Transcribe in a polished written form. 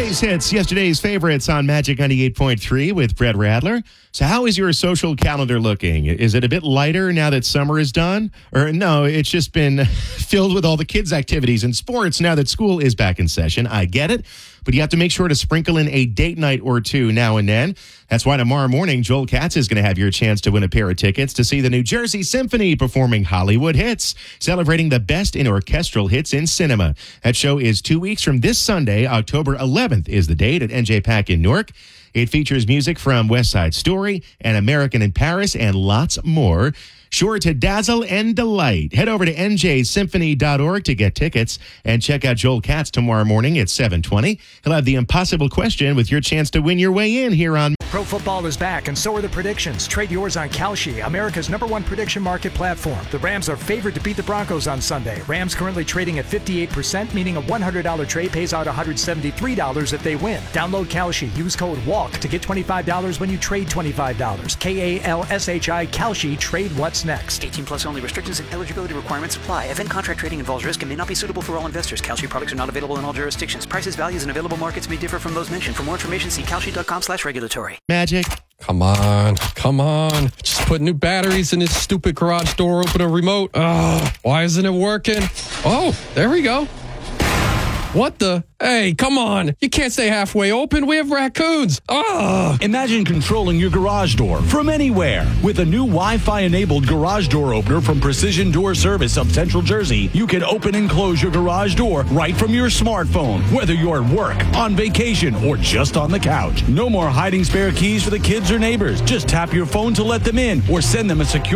Today's hits, yesterday's favorites on Magic 98.3 with Brett Radler. So how is your social calendar looking? Is it a bit lighter now that summer is done? Or no, it's just been filled with all the kids' activities and sports now that school is back in session. I get it. But you have to make sure to sprinkle in a date night or two now and then. That's why tomorrow morning, Joel Katz is going to have your chance to win a pair of tickets to see the New Jersey Symphony performing Hollywood Hits, celebrating the best in orchestral hits in cinema. That show is 2 weeks from this Sunday. October 11th is the date at NJ Pack in Newark. It features music from West Side Story, An American in Paris, and lots more. Sure to dazzle and delight. Head over to njsymphony.org to get tickets and check out Joel Katz tomorrow morning at 7:20. He'll have the impossible question with your chance to win your way in here on Pro football is back, and so are the predictions. Trade yours on Kalshi, America's #1 prediction market platform. The Rams are favored to beat the Broncos on Sunday. Rams currently trading at 58%, meaning a $100 trade pays out $173 if they win. Download Kalshi. Use code WALK to get $25 when you trade $25. KALSHI Kalshi. Trade what's next. 18 plus only. Restrictions and eligibility requirements apply. Event contract trading involves risk and may not be suitable for all investors. Kalshi products are not available in all jurisdictions. Prices, values, and available markets may differ from those mentioned. For more information, see kalshi.com/regulatory. Magic. Come on. Just put new batteries in this stupid garage door opener remote. Why isn't it working? Oh, there we go. What the? Hey, come on. You can't stay halfway open. We have raccoons. Imagine controlling your garage door from anywhere. With a new Wi-Fi enabled garage door opener from Precision Door Service of Central Jersey, you can open and close your garage door right from your smartphone, whether you're at work, on vacation, or just on the couch. No more hiding spare keys for the kids or neighbors. Just tap your phone to let them in or send them a secure